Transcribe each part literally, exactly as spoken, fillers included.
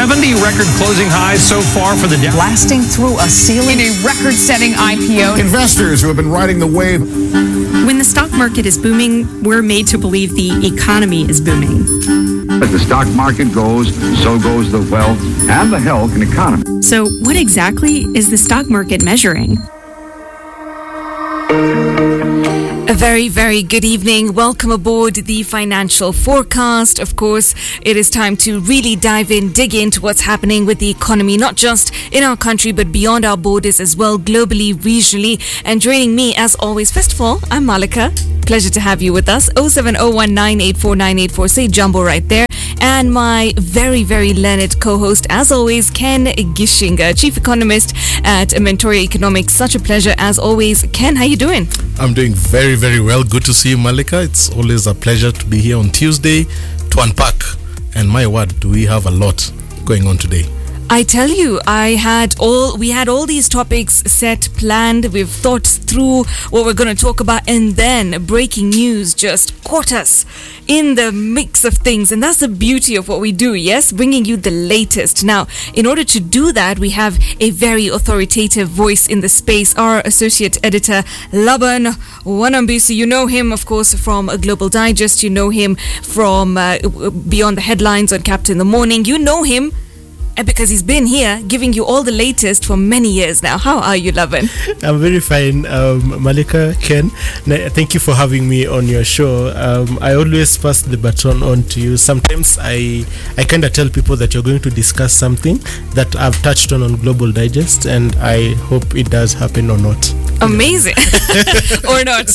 seventy record closing highs so far for the Dow. Blasting through a ceiling. A record-setting I P O. Investors who have been riding the wave. When the stock market is booming, we're made to believe the economy is booming. As the stock market goes, so goes the wealth and the health and economy. So what exactly is the stock market measuring? A very, very good evening. Welcome aboard the Financial Forecast. Of course, it is time to really dive in, dig into what's happening with the economy, not just in our country, but beyond our borders as well, globally, regionally. And joining me, as always, first of all, I'm Malika. Pleasure to have you with us. oh seven oh one nine eight four nine eight four. Say jumbo right there. And my very, very learned co-host, as always, Ken Gishinga, Chief Economist at Mentoria Economics. Such a pleasure, as always. Ken, how you doing? I'm doing very, very well. Good to see you, Malika. It's always a pleasure to be here on Tuesday to unpack. And my word, do we have a lot going on today. I tell you, I had all we had all these topics set, planned. We've thought through what we're going to talk about, and then breaking news just caught us in the mix of things. And that's the beauty of what we do, yes? Bringing you the latest. Now, in order to do that, we have a very authoritative voice in the space, our associate editor, Laban Wanambisi. You know him, of course, from a Global Digest. You know him from uh, Beyond the Headlines on Captain in the Morning. You know him and because he's been here giving you all the latest for many years now. How are you, Laban? I'm very fine, um, Malika, Ken. Thank you for having me on your show. Um, I always pass the baton on to you. Sometimes I, I kind of tell people that you're going to discuss something that I've touched on on Global Digest, and I hope it does happen or not. Amazing. Or not.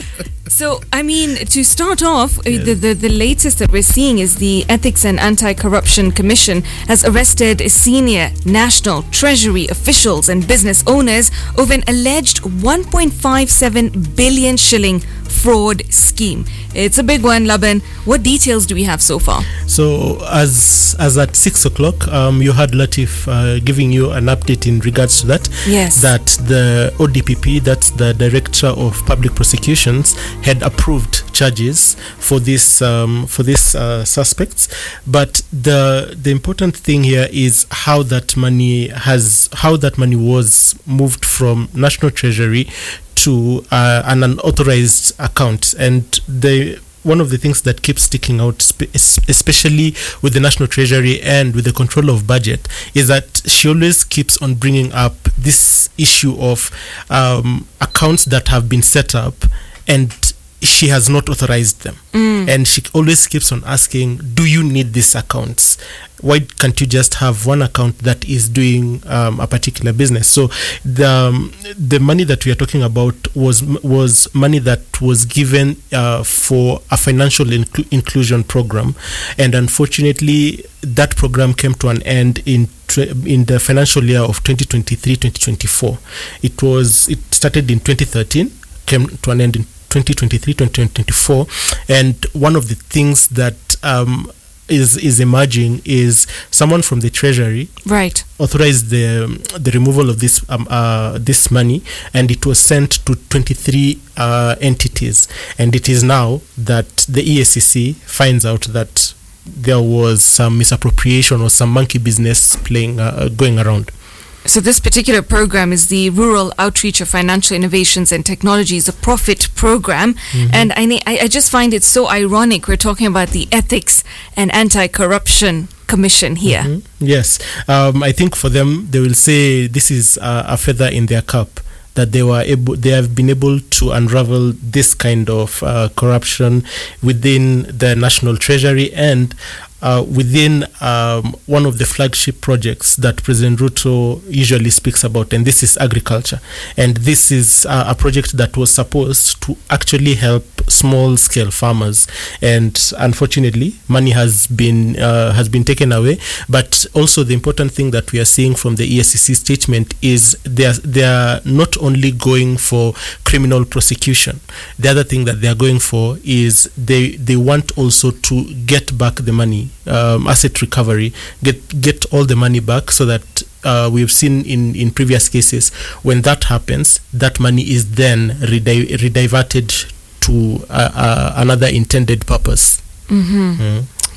So, I mean, to start off, yeah. the, the, the latest that we're seeing is the Ethics and Anti-Corruption Commission has arrested senior national treasury officials and business owners over an alleged one point five seven billion shilling fraud scheme. It's a big one, Laban. What details do we have so far? So, as as at six o'clock, um, you had Latif uh, giving you an update in regards to that. Yes. That the O D P P, that's the Director of Public Prosecutions, had approved charges for this um, for these uh, suspects. But the the important thing here is how that money has how that money was moved from National Treasury to uh, an unauthorized account. And the one of the things that keeps sticking out, especially with the National Treasury and with the control of budget, is that she always keeps on bringing up this issue of um, accounts that have been set up and she has not authorized them. Mm. And she always keeps on asking, do you need these accounts? Why can't you just have one account that is doing um, a particular business? So the um, the money that we are talking about was was money that was given uh, for a financial inclu- inclusion program, and unfortunately that program came to an end in tw- in the financial year of twenty twenty-three twenty twenty-four. It was it started in twenty thirteen, came to an end in twenty twenty-three twenty twenty-four, and one of the things that um, is is emerging is someone from the Treasury right authorized the the removal of this um, uh, this money, and it was sent to twenty-three uh, entities, and it is now that the E A C C finds out that there was some misappropriation or some monkey business playing uh, going around. So this particular program is the Rural Outreach of Financial Innovations and Technologies, a profit program. Mm-hmm. And I, I just find it so ironic we're talking about the Ethics and Anti-Corruption Commission here. Mm-hmm. Yes. Um, I think for them, they will say this is uh, a feather in their cap, that they were able, they have been able to unravel this kind of uh, corruption within the National Treasury and Uh, within um, one of the flagship projects that President Ruto usually speaks about, and this is agriculture. And this is uh, a project that was supposed to actually help small-scale farmers. And unfortunately, money has been uh, has been taken away. But also, the important thing that we are seeing from the E A C C statement is they are they are not only going for criminal prosecution. The other thing that they are going for is they they want also to get back the money. Um, asset recovery, get get all the money back, so that uh, we've seen in, in previous cases when that happens, that money is then redi- rediverted to uh, uh, another intended purpose. Mm-hmm. Mm.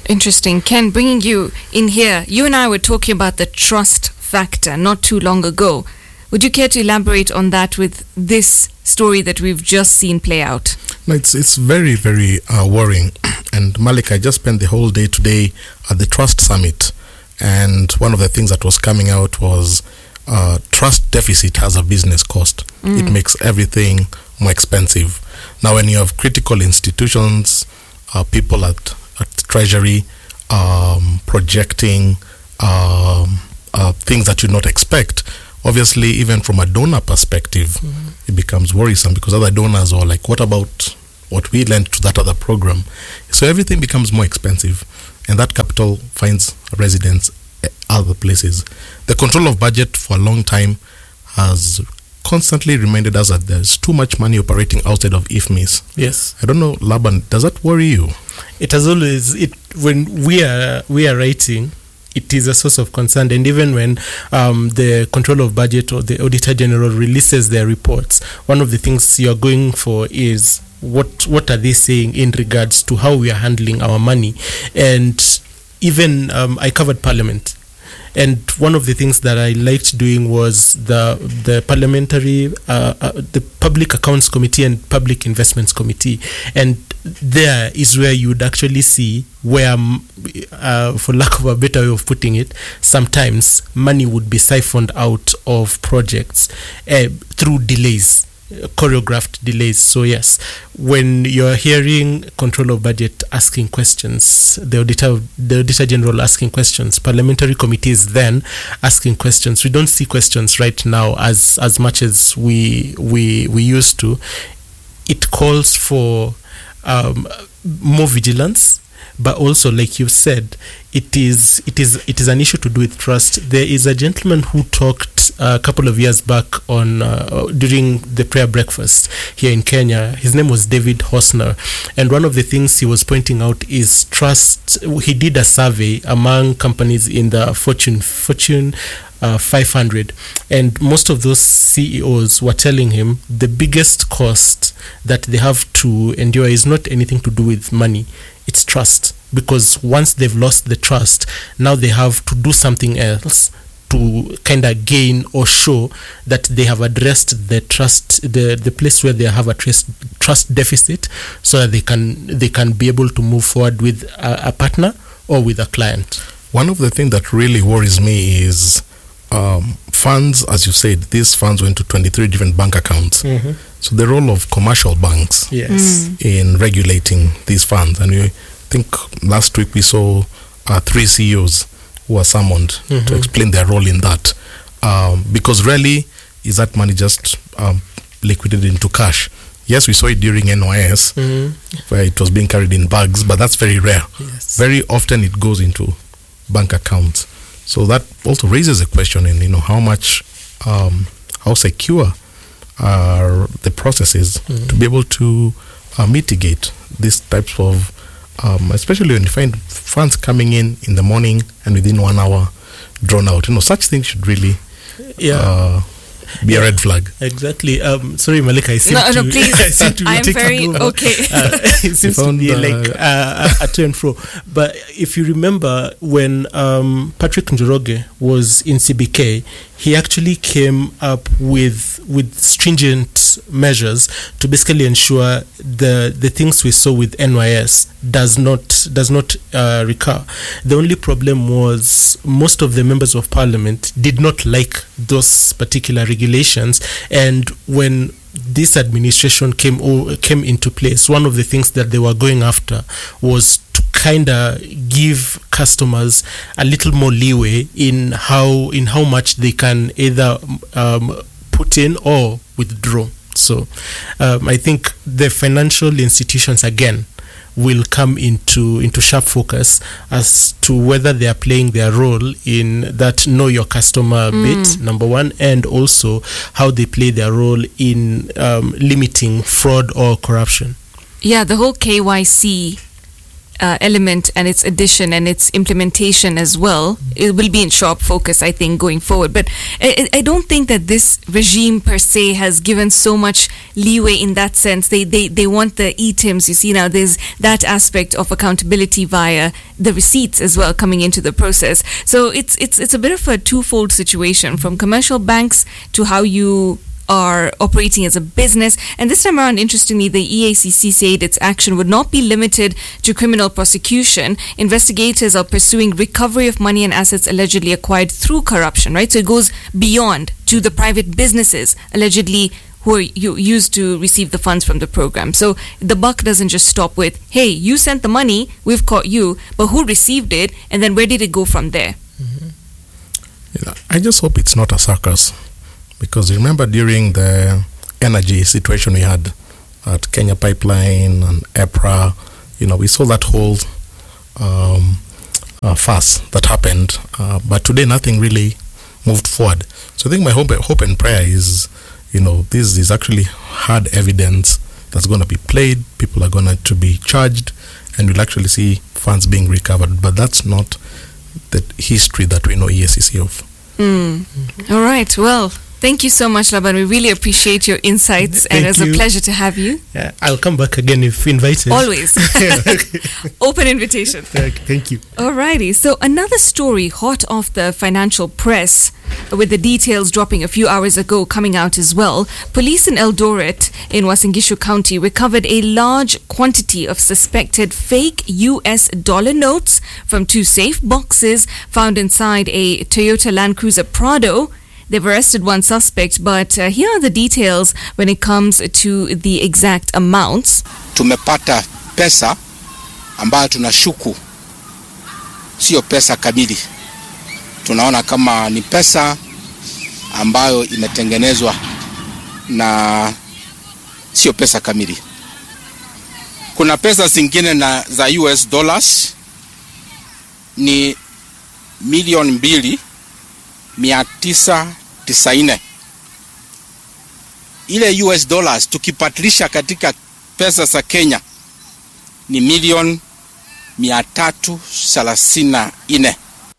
Interesting. Ken, bringing you in here, you and I were talking about the trust factor not too long ago. Would you care to elaborate on that with this story that we've just seen play out? No, it's it's very, very uh, worrying. And Malik, I just spent the whole day today at the Trust Summit. And one of the things that was coming out was uh, trust deficit has a business cost. Mm. It makes everything more expensive. Now, when you have critical institutions, uh, people at, at Treasury um, projecting um, uh, things that you not expect, obviously, even from a donor perspective, mm-hmm. it becomes worrisome because other donors are like, what about what we lent to that other program? So everything becomes more expensive, and that capital finds residence at other places. The control of budget for a long time has constantly reminded us that there's too much money operating outside of I F M I S. Yes. I don't know, Laban, does that worry you? It has always, it when we are we are writing, it is a source of concern, and even when um, the control of budget or the Auditor General releases their reports, one of the things you are going for is what what are they saying in regards to how we are handling our money. And even um, I covered Parliament, and one of the things that I liked doing was the the parliamentary uh, uh, the Public Accounts Committee and Public Investments Committee, and there is where you would actually see where, uh, for lack of a better way of putting it, sometimes money would be siphoned out of projects uh, through delays, choreographed delays. So yes, when you're hearing control of budget asking questions, the auditor, the auditor general asking questions, parliamentary committees then asking questions, we don't see questions right now as as much as we we we used to. It calls for um, more vigilance, but also, like you said, it is it is it is an issue to do with trust. There is a gentleman who talked a couple of years back on uh, during the prayer breakfast here in Kenya. His name was David Hosner, and one of the things he was pointing out is trust. He did a survey among companies in the Fortune Fortune Uh, five hundred, and most of those C E Os were telling him the biggest cost that they have to endure is not anything to do with money, it's trust. Because once they've lost the trust, now they have to do something else to kind of gain or show that they have addressed the trust, the the place where they have a trust trust deficit, so that they can they can be able to move forward with a, a partner or with a client. One of the things that really worries me is Um, funds, as you said, these funds went to twenty-three different bank accounts. Mm-hmm. So the role of commercial banks yes. mm. in regulating these funds. And we think last week we saw uh, three C E Os who were summoned mm-hmm. to explain their role in that. Um, because rarely is that money just um, liquidated into cash. Yes, we saw it during N Y S, mm-hmm. where it was being carried in bags, but that's very rare. Yes. Very often it goes into bank accounts. So that also raises a question in, you know, how much, um, how secure are the processes mm-hmm. to be able to uh, mitigate these types of, um, especially when you find funds coming in in the morning and within one hour drawn out. You know, such things should really yeah. uh, be yeah, a red flag. Exactly. Um, sorry, Malika, I seem no, to, no, please. I seem to I'm very over. okay. Uh, it seems to be uh, like uh, a, a to and fro. But if you remember, when um, Patrick Njoroge was in C B K, he actually came up with with stringent measures to basically ensure the the things we saw with N Y S does not does not uh, recur. The only problem was most of the members of parliament did not like those particular regulations, and when this administration came o- came into place, one of the things that they were going after was to kind of give customers a little more leeway in how in how much they can either um, put in or withdraw. So um, I think the financial institutions again will come into into sharp focus as to whether they are playing their role in that know your customer mm. bit, number one, and also how they play their role in um, limiting fraud or corruption. Yeah, the whole K Y C uh, element and its addition and its implementation as well, it will be in sharp focus, I think, going forward. But I, I don't think that this regime per se has given so much leeway in that sense. They, they, they want the E T I Ms. You see, now there's that aspect of accountability via the receipts as well coming into the process. So it's it's it's a bit of a twofold situation, from commercial banks to how you are operating as a business. And this time around, interestingly, the E A C C said its action would not be limited to criminal prosecution. Investigators are pursuing recovery of money and assets allegedly acquired through corruption, right? So it goes beyond to the private businesses allegedly who are you, used to receive the funds from the program. So the buck doesn't just stop with, hey, you sent the money, we've caught you, but who received it, and then where did it go from there? Mm-hmm. Yeah, I just hope it's not a circus. Because remember during the energy situation we had at Kenya Pipeline and EPRA, you know, we saw that whole um, uh, fuss that happened. Uh, but today nothing really moved forward. So I think my hope, hope and prayer is, you know, this is actually hard evidence that's going to be played. People are going to be charged, and we'll actually see funds being recovered. But that's not the history that we know E A C C of. Mm. Mm-hmm. All right. Well, thank you so much, Laban. We really appreciate your insights, Thank and it's you. a pleasure to have you. Yeah, I'll come back again if invited. Always. Open invitation. Thank you. Alrighty. So another story hot off the financial press, with the details dropping a few hours ago coming out as well. Police in Eldoret in Uasin Gishu County recovered a large quantity of suspected fake U S dollar notes from two safe boxes found inside a Toyota Land Cruiser Prado. They've arrested one suspect, but uh, here are the details when it comes to the exact amounts. Tumepata pesa ambayo tunashuku sio pesa kamili. Tunaona kama ni pesa ambayo imetengenezwa na sio pesa kamili. Kuna pesa zingine na za U S dollars ni milioni mbili mia tisa tisaini. Ile U S dollars tukipatilisha katika pesa za Kenya ni milioni mia tatu thelathini na nne.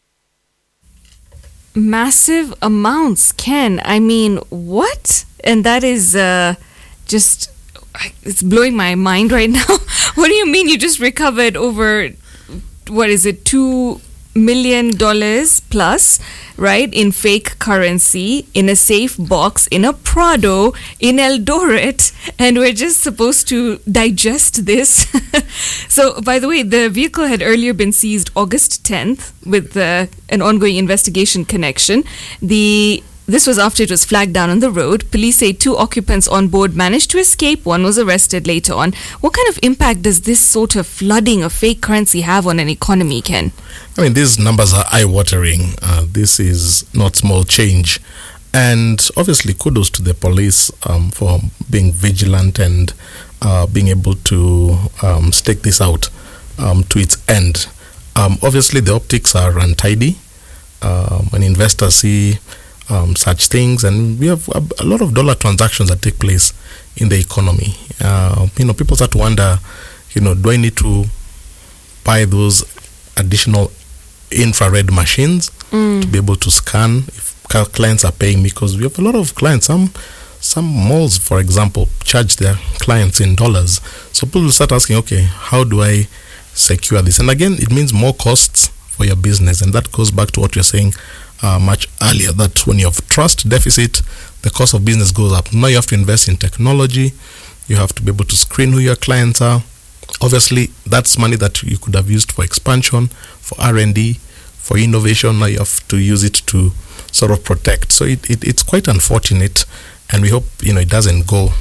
Massive amounts, Ken. I mean, what? And that is uh, just, it's blowing my mind right now. What do you mean you just recovered over, what is it, two million dollars plus, right, in fake currency in a safe box in a Prado in Eldoret, and we're just supposed to digest this? So, by the way, the vehicle had earlier been seized August tenth with uh, an ongoing investigation connection. The This was after it was flagged down on the road. Police say two occupants on board managed to escape. One was arrested later on. What kind of impact does this sort of flooding of fake currency have on an economy, Ken? I mean, these numbers are eye-watering. Uh, this is not small change. And obviously, kudos to the police um, for being vigilant and uh, being able to um, stake this out um, to its end. Um, obviously, the optics are untidy. Uh, when investors see Um, such things, and we have a, a lot of dollar transactions that take place in the economy. Uh, you know, people start to wonder, you know, do I need to buy those additional infrared machines mm. to be able to scan if clients are paying me? Because we have a lot of clients. Some some malls, for example, charge their clients in dollars. So people will start asking, okay, how do I secure this? And again, it means more costs for your business, and that goes back to what you're saying Uh, much earlier, that when you have trust deficit, the cost of business goes up. Now you have to invest in technology. You have to be able to screen who your clients are. Obviously, that's money that you could have used for expansion, for R and D, for innovation. Now you have to use it to sort of protect. So it, it it's quite unfortunate, and we hope, you know, it doesn't go.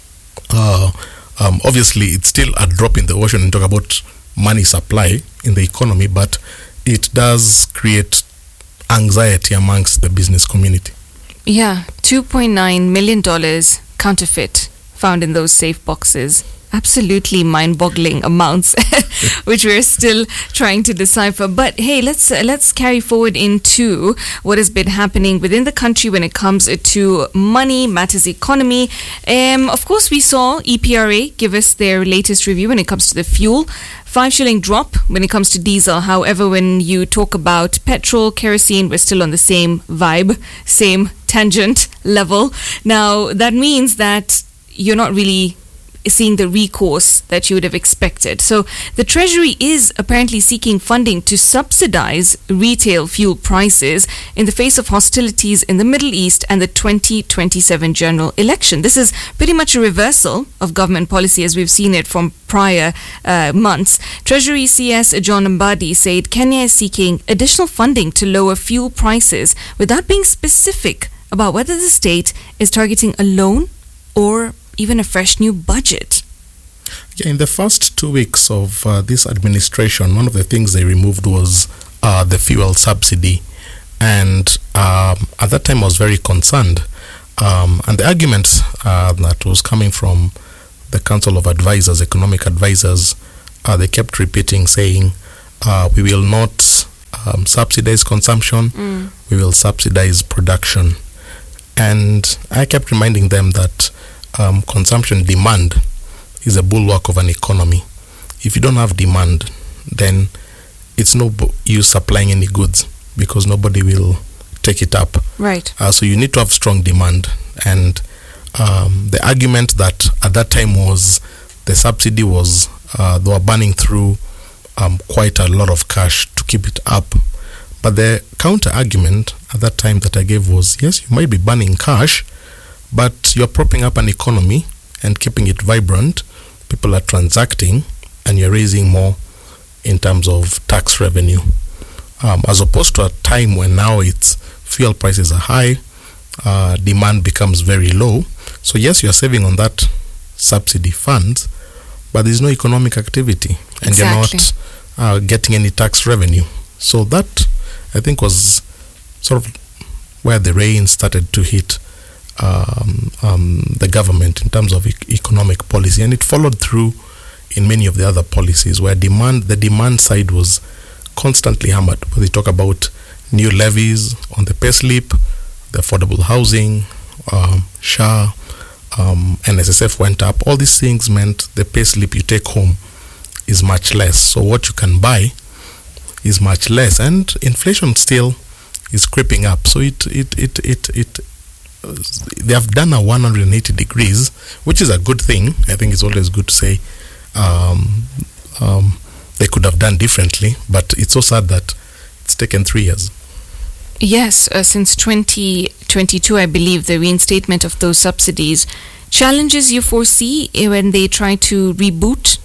Uh, um, obviously, it's still a drop in the ocean and talk about money supply in the economy, but it does create anxiety amongst the business community. Yeah, two point nine million dollars counterfeit found in those safe boxes. Absolutely mind-boggling amounts, which we're still trying to decipher. But hey, let's uh, let's carry forward into what has been happening within the country when it comes to money matters, economy. Um, of course, we saw E P R A give us their latest review when it comes to the fuel Five shilling drop when it comes to diesel. However, when you talk about petrol, kerosene, we're still on the same vibe, same tangent level. Now, that means that you're not really seeing the recourse that you would have expected. So the Treasury is apparently seeking funding to subsidize retail fuel prices in the face of hostilities in the Middle East and the twenty twenty-seven general election. This is pretty much a reversal of government policy as we've seen it from prior uh, months. Treasury C S John Mbadi said Kenya is seeking additional funding to lower fuel prices without being specific about whether the state is targeting a loan or even a fresh new budget. Yeah, in the first two weeks of uh, this administration, one of the things they removed was uh, the fuel subsidy. And um, at that time I was very concerned. Um, and the argument uh, that was coming from the Council of Advisors, Economic Advisors, uh, they kept repeating, saying, uh, we will not um, subsidize consumption, mm. we will subsidize production. And I kept reminding them that Um, consumption demand is a bulwark of an economy. If you don't have demand, then it's no b- use supplying any goods because nobody will take it up. Right. Uh, so you need to have strong demand. And um, the argument that at that time was the subsidy was uh, they were burning through um, quite a lot of cash to keep it up. But the counter argument at that time that I gave was, yes, you might be burning cash, but you're propping up an economy and keeping it vibrant. People are transacting and you're raising more in terms of tax revenue. Um, as opposed to a time when now it's fuel prices are high, uh, demand becomes very low. So yes, you're saving on that subsidy funds, but there's no economic activity and exactly. you're not uh, getting any tax revenue. So that, I think, was sort of where the rain started to hit Um, um, the government in terms of e- economic policy, and it followed through in many of the other policies where demand, the demand side was constantly hammered. They talk about new levies on the pay slip, the affordable housing, um, S H A, um, N S S F went up. All these things meant the pay slip you take home is much less. So what you can buy is much less, and inflation still is creeping up. So it it it it it. They have done a one hundred eighty degrees, which is a good thing. I think it's always good to say um, um, they could have done differently, but it's so sad that it's taken three years. Yes, uh, since twenty twenty-two, I believe, the reinstatement of those subsidies. Challenges you foresee when they try to reboot?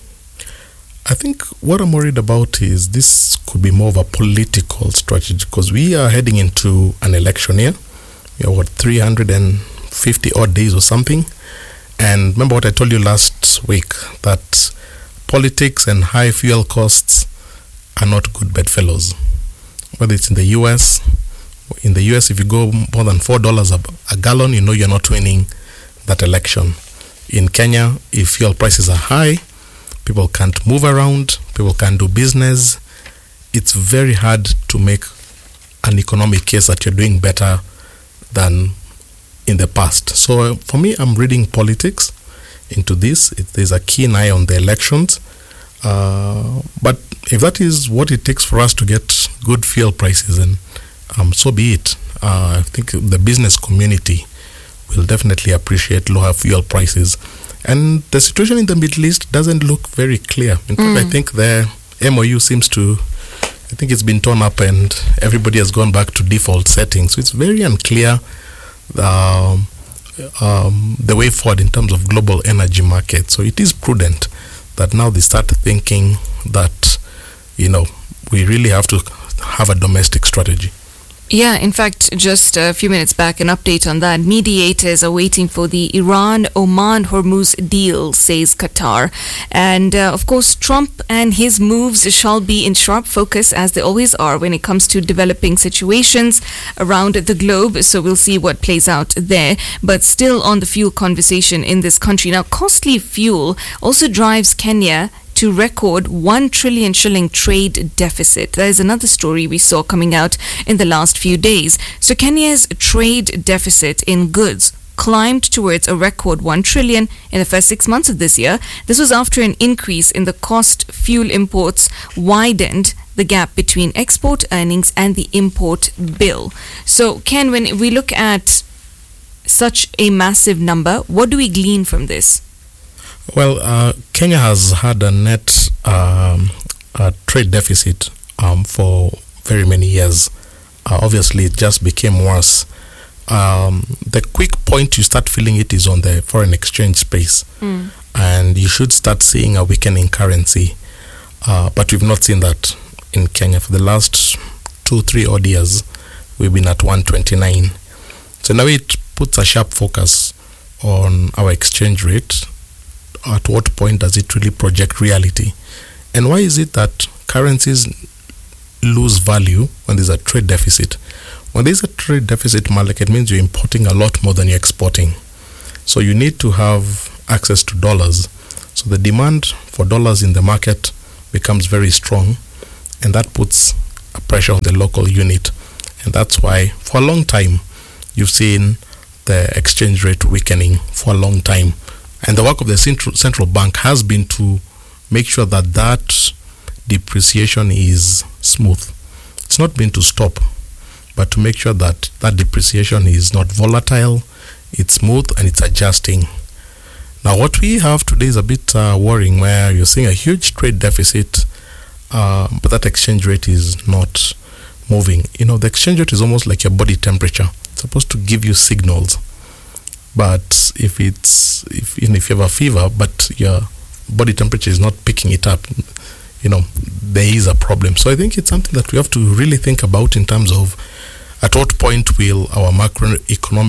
I think what I'm worried about is this could be more of a political strategy because we are heading into an election year. We are, what, three hundred fifty odd days or something. And remember what I told you last week, that politics and high fuel costs are not good bedfellows. Whether it's in the U S, in the U S, if you go more than four dollars a, a gallon, you know you're not winning that election. In Kenya, if fuel prices are high, people can't move around, people can't do business. It's very hard to make an economic case that you're doing better than in the past. So uh, for me, I'm reading politics into this. It, there's a keen eye on the elections. Uh, but if that is what it takes for us to get good fuel prices, then um, so be it. Uh, I think the business community will definitely appreciate lower fuel prices. And the situation in the Middle East doesn't look very clear. In fact, mm. I think the M O U seems to, I think it's been torn up and everybody has gone back to default settings. So it's very unclear um, um, the way forward in terms of global energy market. So it is prudent that now they start thinking that, you know, we really have to have a domestic strategy. Yeah, in fact, just a few minutes back, an update on that. Mediators are waiting for the Iran-Oman-Hormuz deal, says Qatar. And, uh, of course, Trump and his moves shall be in sharp focus, as they always are, when it comes to developing situations around the globe. So we'll see what plays out there. But still on the fuel conversation in this country. Now, costly fuel also drives Kenya to record one trillion shilling trade deficit. That is another story we saw coming out in the last few days. So Kenya's trade deficit in goods climbed towards a record one trillion in the first six months of this year. This was after an increase in the cost fuel imports widened the gap between export earnings and the import bill. So, Ken, when we look at such a massive number, what do we glean from this? Well, uh, Kenya has had a net um, a trade deficit um, for very many years. Uh, obviously, it just became worse. Um, the quick point you start feeling it is on the foreign exchange space. Mm. And you should start seeing a weakening currency. Uh, but we've not seen that in Kenya. For the last two, three odd years, we've been at one twenty-nine. So now it puts a sharp focus on our exchange rate. At what point does it really project reality? And why is it that currencies lose value when there's a trade deficit? When there's a trade deficit, Malik, it means you're importing a lot more than you're exporting. So you need to have access to dollars. So the demand for dollars in the market becomes very strong, and that puts a pressure on the local unit. And that's why, for a long time, you've seen the exchange rate weakening for a long time. And the work of the central, central bank has been to make sure that that depreciation is smooth. It's not been to stop, but to make sure that that depreciation is not volatile, it's smooth, and it's adjusting. Now, what we have today is a bit uh, worrying, where you're seeing a huge trade deficit, uh, but that exchange rate is not moving. You know, the exchange rate is almost like your body temperature. It's supposed to give you signals. But if it's if you know, if you have a fever, but your body temperature is not picking it up, you know, there is a problem. So I think it's something that we have to really think about in terms of at what point will our macroeconomic